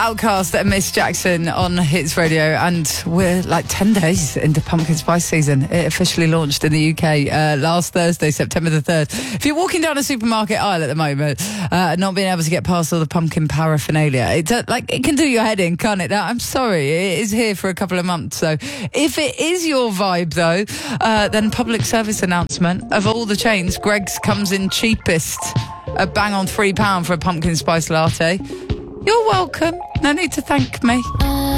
Outkast and Miss Jackson on Hits Radio, and we're like 10 days into pumpkin spice season. It officially launched in the UK last Thursday, September the 3rd. If you're walking down a supermarket aisle at the moment, not being able to get past all the pumpkin paraphernalia, it can do your head in, can't it? Now, I'm sorry, it is here for a couple of months. So if it is your vibe, though, then public service announcement. Of all the chains, Greggs comes in cheapest. A bang on £3 for a pumpkin spice latte. You're welcome. No need to thank me.